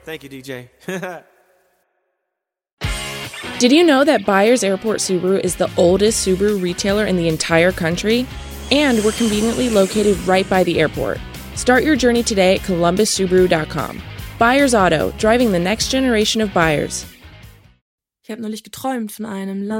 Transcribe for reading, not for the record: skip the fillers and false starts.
Thank you, DJ. Did you know that Byers Airport Subaru is the oldest Subaru retailer in the entire country? And we're conveniently located right by the airport. Start your journey today at columbussubaru.com. Byers Auto, driving the next generation of buyers. Ich habe neulich geträumt von einem Land.